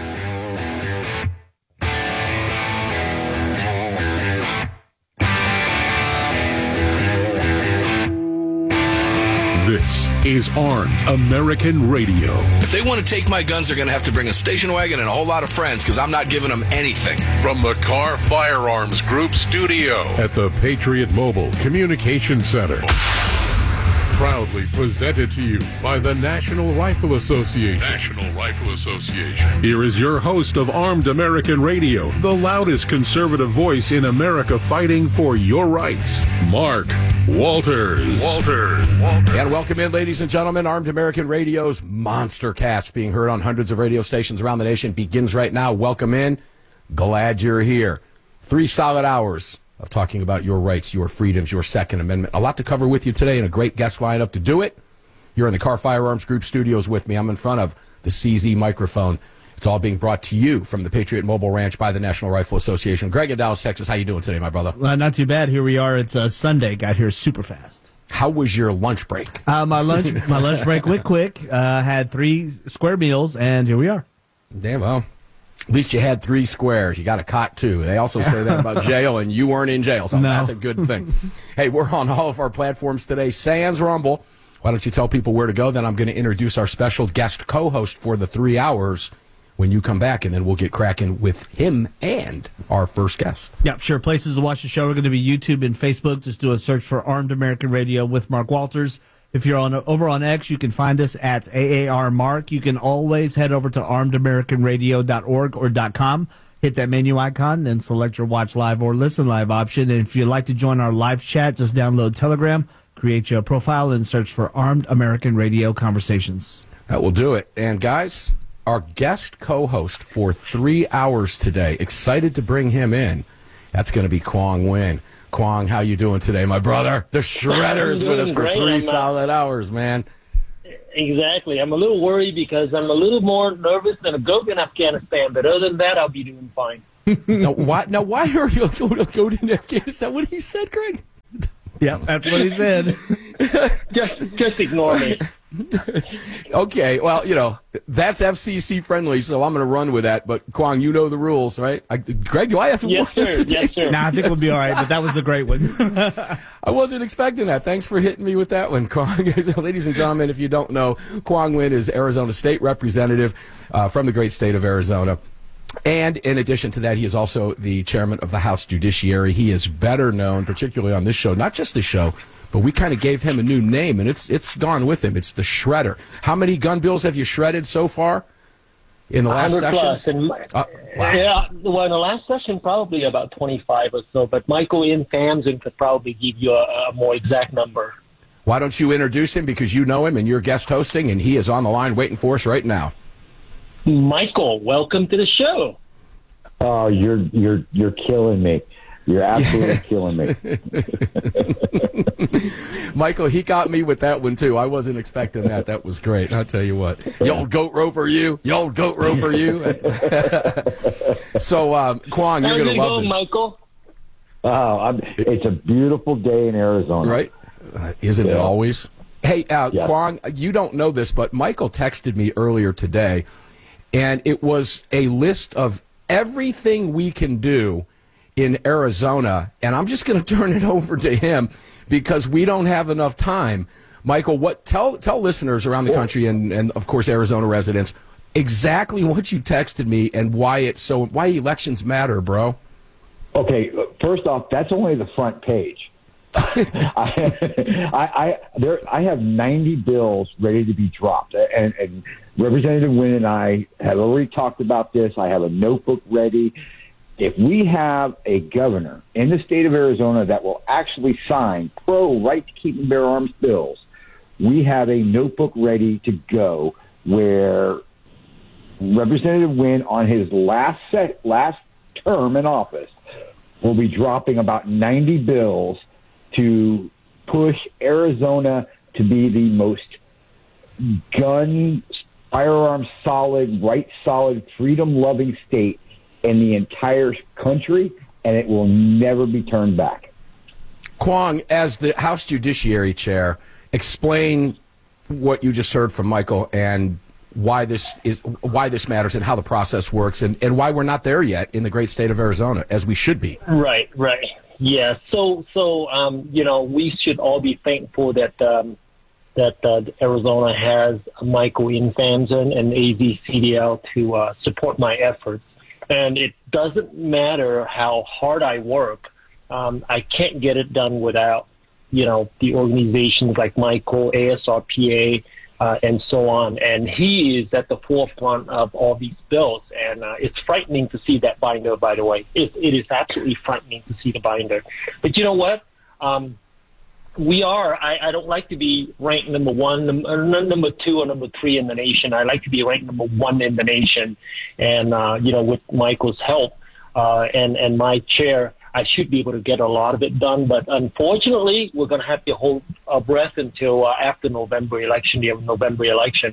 This is Armed American Radio. If they want to take my guns, they're going to have to bring a station wagon and a whole lot of friends, because I'm not giving them anything. From the Car Firearms Group studio at the Patriot Mobile Communication Center. Proudly presented to you by the National Rifle Association. National Rifle Association. Here is your host of Armed American Radio, the loudest conservative voice in America fighting for your rights, Mark Walters. Walters. Walters. And welcome in, ladies and gentlemen. Armed American Radio's Monster Cast, being heard on hundreds of radio stations around the nation, begins right now. Welcome in. Glad you're here. Three solid hours of talking about your rights, your freedoms, your Second Amendment. A lot to cover with you today and a great guest lineup to do it. You're in the Car Firearms Group studios with me. I'm in front of the C Z microphone. It's all being brought to you from the Patriot Mobile Ranch by the National Rifle Association. Greg in Dallas, Texas, how you doing today, my brother? Uh, not too bad. Here we are. It's uh, Sunday. Got here super fast. How was your lunch break? Uh, my lunch my lunch break went quick. Uh, had three square meals, and here we are. Damn, well, at least you had three squares. You got a cot, too. They also say that about jail, and you weren't in jail, so No. that's a good thing. Hey, we're on all of our platforms today. Sans Rumble. Why don't you tell people where to go? Then I'm going to introduce our special guest co-host for the three hours when you come back, and then we'll get cracking with him and our first guest. Yep, sure. Places to watch the show are going to be YouTube and Facebook. Just do a search for Armed American Radio with Mark Walters. If you're on over on X, you can find us at A A R Mark. You can always head over to armed american radio dot org or .com. Hit that menu icon, then select your watch live or listen live option. And if you'd like to join our live chat, just download Telegram, create your profile, and search for Armed American Radio Conversations. That will do it. And guys, our guest co-host for three hours today, excited to bring him in. That's going to be Quang Nguyen. Quang, how you doing today, my brother? The Shredder is with us for great. three I'm, uh, solid hours, man. Exactly. I'm a little worried because I'm a little more nervous than a goat in Afghanistan, but other than that, I'll be doing fine. now, why, now, why are you going to go to Afghanistan? What he said, Greg? Yeah, that's what he said. just, just ignore me. Okay, well, you know, that's F C C friendly, so I'm going to run with that. But, Quang, you know the rules, right? I, Greg, do I have to Yes, warn you sir. today? Yes, sir. Nah, I think we'll be all right, but that was a great one. I wasn't expecting that. Thanks for hitting me with that one, Quang. Ladies and gentlemen, if you don't know, Quang Nguyen is Arizona State Representative uh, from the great state of Arizona. And in addition to that, he is also the chairman of the House Judiciary. He is better known, particularly on this show, not just this show, but we kind of gave him a new name, and it's it's gone with him. It's the Shredder. How many gun bills have you shredded so far in the last one hundred session? Plus. And my, uh, wow. Yeah, well, in the last session, probably about twenty-five or so, but Michael in Famson could probably give you a, a more exact number. Why don't you introduce him, because you know him and you're guest hosting, and he is on the line waiting for us right now. Michael, welcome to the show. Oh, you're you're you're killing me. You're absolutely killing me. Michael, he got me with that one, too. I wasn't expecting that. That was great. I'll tell you what. You old goat roper, you. You old goat roper, you. So, um, Quang, you're going to love go, this. Michael? Oh, I'm, it's a beautiful day in Arizona. Right? Uh, isn't yeah. it always? Hey, uh, yeah. Quang, you don't know this, but Michael texted me earlier today, and it was a list of everything we can do in Arizona, and I'm just going to turn it over to him because we don't have enough time. Michael, what tell tell listeners around the country and, and of course Arizona residents exactly what you texted me and why it's so why elections matter, bro. Okay, first off, that's only the front page. I, I, I, there, I have ninety bills ready to be dropped, and, and Representative Nguyen and I have already talked about this. I have a notebook ready. If we have a governor in the state of Arizona that will actually sign pro right to keep and bear arms bills, we have a notebook ready to go where Representative Nguyen on his last set, last term in office will be dropping about ninety bills to push Arizona to be the most gun, firearm solid, right solid, freedom loving state in the entire country, and it will never be turned back. Quang, as the House Judiciary Chair, explain what you just heard from Michael and why this is why this matters and how the process works and, and why we're not there yet in the great state of Arizona, as we should be. Right, right. Yeah, so, so um, you know, we should all be thankful that um, that uh, Arizona has Michael in Famson and A Z C D L to uh, support my efforts. And it doesn't matter how hard I work. Um, I can't get it done without, you know, the organizations like Michael, A S R P A, uh, and so on. And he is at the forefront of all these bills. And uh, it's frightening to see that binder, by the way. It, it is absolutely frightening to see the binder. But you know what? Um, we are, I, I don't like to be ranked number one, number, number two, or number three in the nation. I like to be ranked number one in the nation. And, uh, you know, with Michael's help uh, and, and my chair, I should be able to get a lot of it done. But unfortunately, we're going to have to hold our breath until uh, after November election, the November election.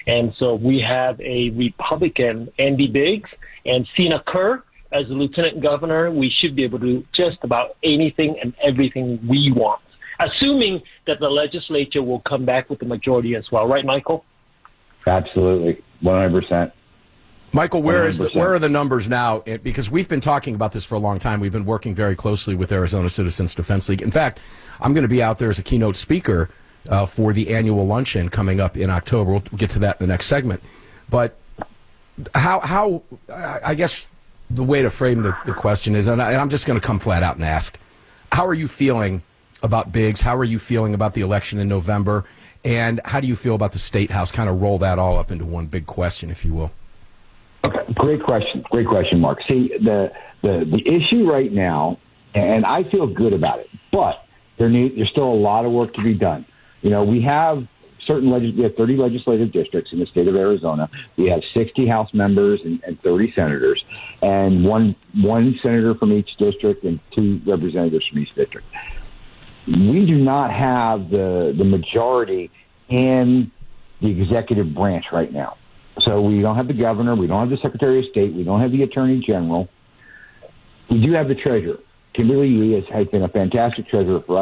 And so we have a Republican, Andy Biggs, and Sina Kerr as the lieutenant governor. We should be able to do just about anything and everything we want, assuming that the legislature will come back with the majority as well. Right, Michael? Absolutely. one hundred percent. Michael, where is the, one hundred percent. where are the numbers now? It- Because we've been talking about this for a long time. We've been working very closely with Arizona Citizens Defense League. In fact, I'm going to be out there as a keynote speaker uh, for the annual luncheon coming up in October. We'll get to that in the next segment. But how, how I guess the way to frame the, the question is, and, I, and I'm just going to come flat out and ask, how are you feeling about Biggs? How are you feeling about the election in November? And how do you feel about the State House? Kind of roll that all up into one big question, if you will. Okay, great question. Great question, Mark. See, the, the, the issue right now, and I feel good about it, but there need, there's still a lot of work to be done. You know, we have certain legis- we have thirty legislative districts in the state of Arizona. We have sixty House members and, and thirty senators, and one one senator from each district and two representatives from each district. We do not have the the majority in the executive branch right now. So we don't have the governor, we don't have the Secretary of State, we don't have the Attorney General. We do have the treasurer. Kimberly Lee has, has been a fantastic treasurer for us.